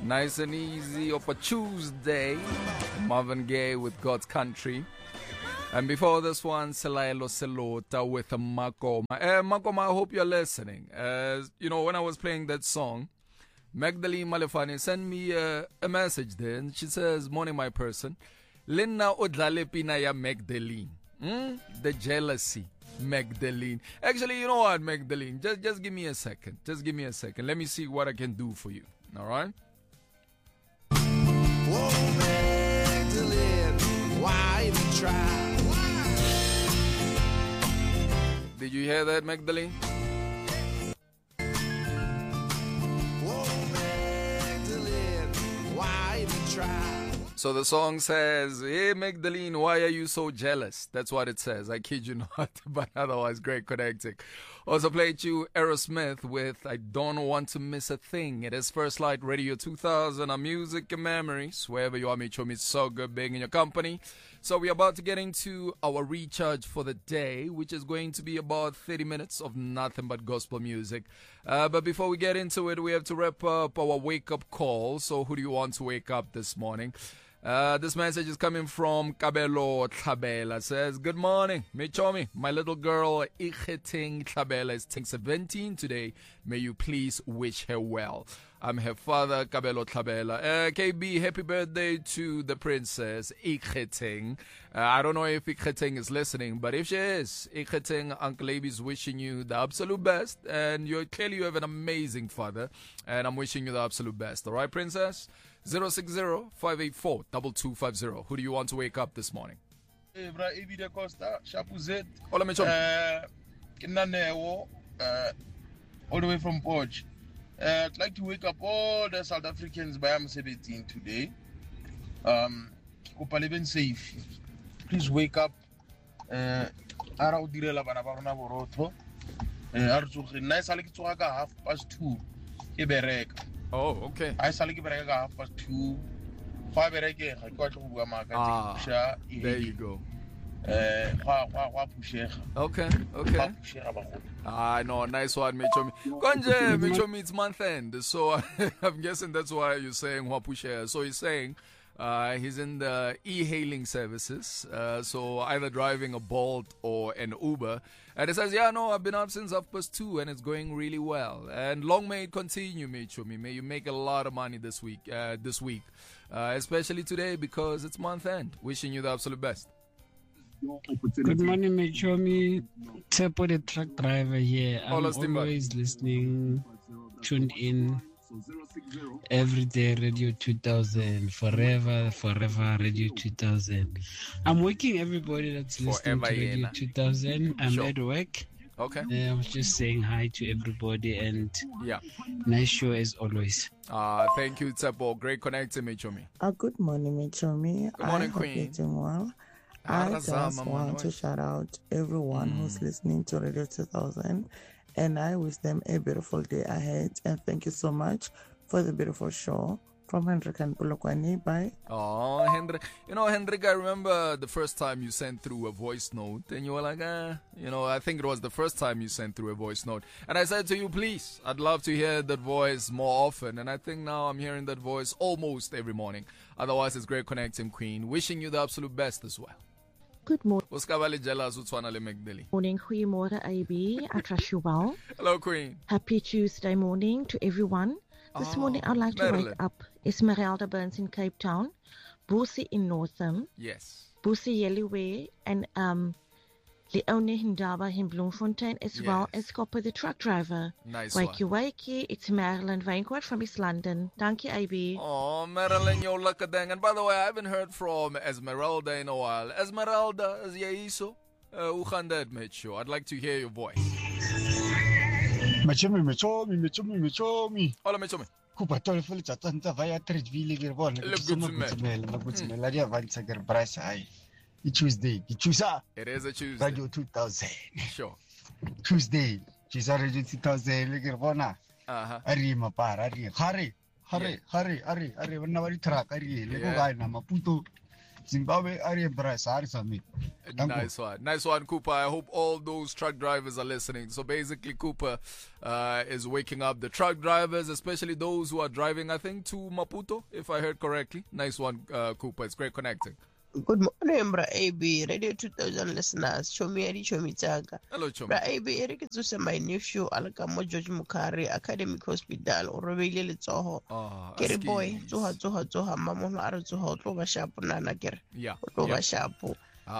Nice and easy of a Tuesday. Marvin Gaye with God's Country. And before this one, Selaelo Selota with a Makoma. Makoma, I hope you're listening. You know, when I was playing that song, Magdalene Malefane sent me a message there, and she says, "Morning, my person. Lina odlale pina ya Magdalene. The jealousy, Magdalene. Actually, you know what, Magdalene? Just give me a second. Just give me a second. Let me see what I can do for you. All right?" Oh, Magdalene, why you try? Did you hear that, Magdalene? Oh, Magdalene, why you try? So the song says, "Hey Magdalene, why are you so jealous?" That's what it says. I kid you not, but otherwise great connecting. Also played you Aerosmith with "I Don't Want to Miss a Thing." It is First Light Radio 2000, our music and memories. Wherever you are, Micho, it's so good being in your company. So we're about to get into our recharge for the day, which is going to be about 30 minutes of nothing but gospel music. But before we get into it, we have to wrap up our wake-up call. So who do you want to wake up this morning? This message is coming from Kabelo Tlabela. Says, "Good morning, Michomi. My little girl Ikheting Tlabela is turning 17 today. May you please wish her well. I'm her father, Kabelo Tlabela. KB, happy birthday to the princess Ikheting. I don't know if Ikheting is listening, but if she is, Ikheting, Uncle Abe is wishing you the absolute best. And you have an amazing father. And I'm wishing you the absolute best. All right, princess? 060-584-2250. Who do you want to wake up this morning? Bra Ebide Costa, Shapuzet. Hola, Michomi. Kinaneo, all the way from Podge. I'd like to wake up all the South Africans by M17 today. Kupaleben safe. Please wake up. Ara udirela bana ba rona borotho. Ara tsoge nna sale ke tsoga ka 2:30 ke bereka. Oh, okay. I sale ke bereka ka 2:30. Fa bereke ga ke tlo go bua maka tsha. There you go. Okay. I know, nice one, Michomi. Konje, Michomi, it's month end, so I'm guessing that's why you're saying Wapushe. So he's saying he's in the e-hailing services, so either driving a Bolt or an Uber. And he says, "Yeah, no, I've been up since 2:30 and it's going really well. And long may it continue, Michomi. May you make a lot of money this week, especially today because it's month end. Wishing you the absolute best." Good morning, Michomi. Tepo, the truck driver here. I'm always listening, tuned in. Every day, Radio 2000. Forever Radio 2000. I'm waking everybody that's listening to Radio 2000. I'm at work. Okay. I was just saying hi to everybody and yeah, nice show as always. Thank you, Tepo. Great connecting, Michomi. Good morning, Michomi. Good morning, Queen. Queen. Hope you're doing well. I just want to shout out everyone who's listening to Radio 2000, and I wish them a beautiful day ahead. And thank you so much for the beautiful show. From Hendrik and Pulokwani. Bye. Oh, Hendrik. You know, Hendrik, I remember the first time you sent through a voice note, and you were like, I think it was the first time you sent through a voice note. And I said to you, please, I'd love to hear that voice more often. And I think now I'm hearing that voice almost every morning. Otherwise, it's great connecting, Queen. Wishing you the absolute best as well. Good morning. Morning, goeiemôre AB. I trust you well. Hello, Queen. Happy Tuesday morning to everyone. This morning I'd like to wake up Esmeralda Burns in Cape Town, Busi in Northam, yes, Busi Yeliwe, and Leone Hindaba in Bloemfontein, as well as Copper the truck driver. Nice wakey, it's Marilyn Wyncourt from East London. Thank you, AB. Oh, Marilyn, you're lucky dang. And by the way, I haven't heard from Esmeralda in a while. Esmeralda, is Yaiso? Uchandad made sure. I'd like to hear your voice. Michomi. Hola, Michomi. Kupatole fule tatanta via Tredville Gerbon. Ladia Vansa Gerbrasa. It's Tuesday. It is a Tuesday. Radio 2000. Sure. Tuesday. She's Radio 2000. Gerbona. Ari mapara. Ari. Hurry. When nobody track. Ari. Lego guy na maputo. Zimbabwe are Bryce Harrison. Nice one, Cooper. I hope all those truck drivers are listening. So basically, Cooper is waking up the truck drivers, especially those who are driving, I think, to Maputo, if I heard correctly. Nice one, Cooper. It's great connecting. Good morning, Bra AB, Radio 2000 listeners. Chomi Eri Chomi Taga. Hello, Chomi. Bra AB, Eric is my new show, Alakamo George Mukari, Academic Hospital, or Rebelli Litsoho. Kerry boy, Zoha, Mamon Ara Zoho, Tova Shapu Nana Ger. Yeah. Tova Shapu.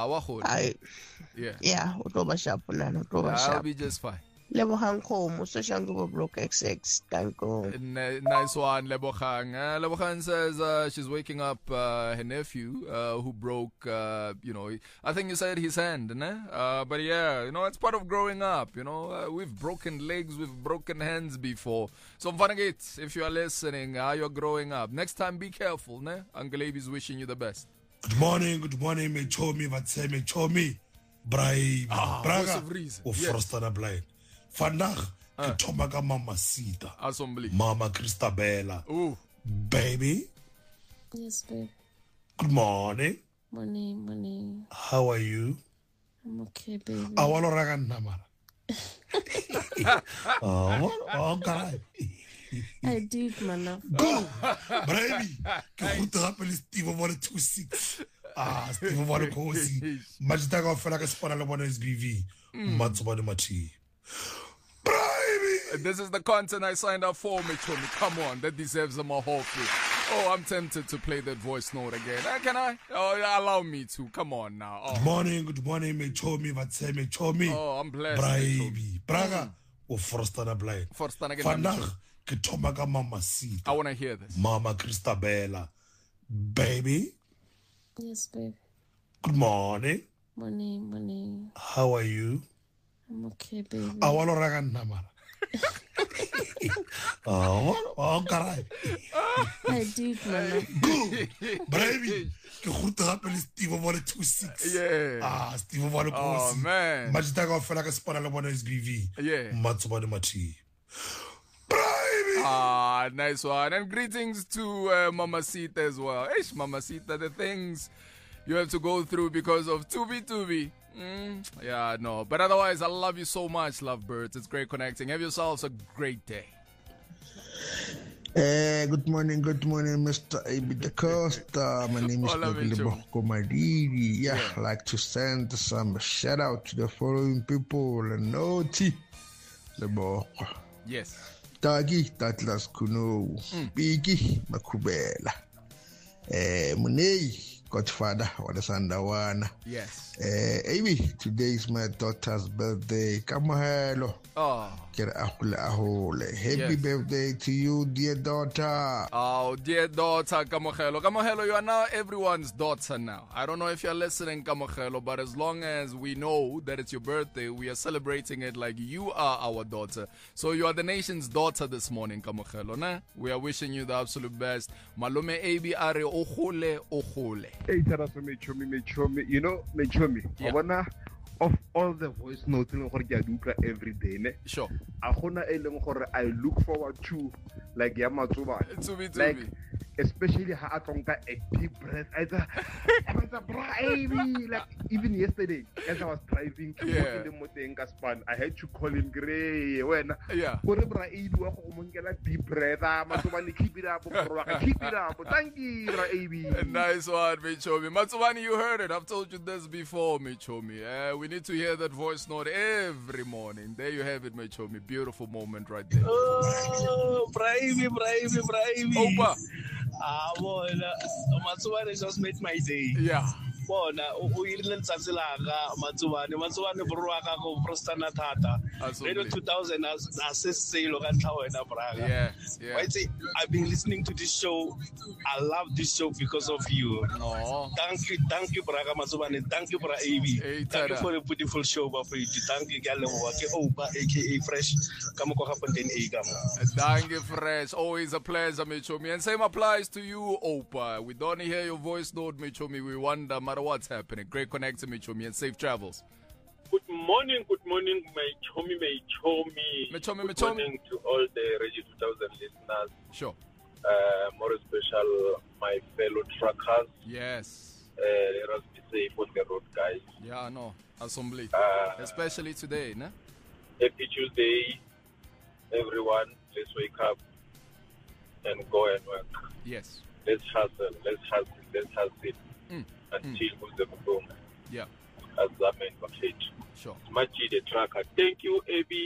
Yeah, Tova Shapu Nana, Tova Shapu. I'll be just fine. Lebohang home, so Shango Block XX. Thank you. Nice one, Lebohang. Lebohang says she's waking up her nephew who broke, I think you said his hand, né? But yeah, it's part of growing up. We've broken legs, we've broken hands before. So, Mvanagate, if you are listening, you're growing up. Next time, be careful, né? Uncle Abe's wishing you the best. Good morning, Mechomi, Vatse, Mechomi, Brai, Braga, or Frostana Blind. Vandaag ke ka Mama Sita. Mama Christabella. Ooh. Baby. Yes, babe. Good morning. Morning. How are you? I'm okay, baby. Awalo raga namara. Oh, God. I did, man. Go. Baby. Ke goed rappel Steve of 26. Steve of Kosi. Majitaga fela ka spana le bona SBV. Matsubane Mati. This is the content I signed up for, Michomi. Come on, that deserves a Mahofi. Oh, I'm tempted to play that voice note again. Can I? Oh, allow me to. Come on now. Oh. Good morning, Michomi. Vatse Michomi. Oh, I'm blessed. Braibi. Braga. O Forstana Blind. Forstana again. Vandaag ke thoma ka Mama Sita. I want to hear this. Mama Christabella. Baby. Yes, babe. Good morning. Morning. How are you? I'm okay, baby. Awalo raga namara. Oh, God. I did, man. Go. Baby. Ke goed rappel Steve of 26. Yeah. Steve of Kosi. Oh, man. Majitaga fela ka spana le bona SBV. Yeah. Matsubane Mati. Nice one. And greetings to Mama Sita as well. Mama Sita, the things you have to go through because of Tubi. Yeah, no. But otherwise, I love you so much, lovebirds. It's great connecting. Have yourselves a great day. Good morning, Mr. AB Da Costa. My name is Boko Madidi. Yeah, I'd like to send some shout out to the following people. Noti Leboko. Yes. Tagi Tatlas Kuno. Bigi Makubela. Munei. Godfather, Wadasandawana. Yes. Amy, today is my daughter's birthday. Come hello. Oh. Happy birthday to you, dear daughter. Oh, dear daughter, Kamohelo. Kamohelo, you are now everyone's daughter now. I don't know if you're listening, Kamohelo, but as long as we know that it's your birthday, we are celebrating it like you are our daughter. So you are the nation's daughter this morning, Kamohelo, ne? We are wishing you the absolute best. Malume AB are ohole. Hey, Taraso Mechomi. You know, Mechomi. Yeah. Of all the voice notes every day, ne? Sure. I look forward to like Yamatsuba. Like, especially how a deep breath. Like even yesterday, as I was driving to work in the Motenga, I had to call him Gray. When deep breath, keep it up. Thank you, Raibi. Nice one, Michomi. Matsubani, you heard it. I've told you this before, Michomi. We need to hear that voice note every morning. There you have it, Michomi. Beautiful moment right there. Oh, Braibi. Opa. Well, Matsubani just made my day. Yeah. Bona uyirile letsatsi laka Matsubani buruaka go prostana thata. Radio 2000 as sale ka ntla wena braga. Yeah. Why say I've been listening to this show. I love this show because of you. Oh. Thank you braga Matsubani. Thank you bra AB. Thank you for a beautiful show for you. Thank you Galemo ke Opa aka Fresh. Kamo ko kapenten egam. Thank you Fresh. Always a pleasure, Michomi. And same applies to you, Opa. We don't hear your voice note, Michomi. We wonder what's happening. Great connection, Michomi, and safe travels. Good morning, Michomi. Good morning to all the Radio 2000 listeners. Sure. More special, my fellow truckers. Yes. Let us be safe on the road, guys. Yeah, no, assembly. Especially today, no? Happy Tuesday, everyone. Let's wake up and go and work. Yes. Let's hustle until we get home. Yeah. As the main package. Sure. Machi the tracker. Thank you, AB.